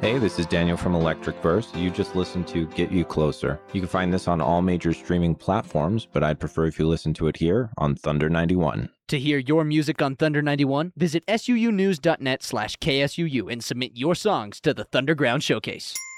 Hey, this is Daniel from Electric Verse. You just listened to Get You Closer. You can find this on all major streaming platforms, but I'd prefer if you listen to it here on Thunder 91. To hear your music on Thunder 91, visit suunews.net/KSUU and submit your songs to the Thunderground Showcase.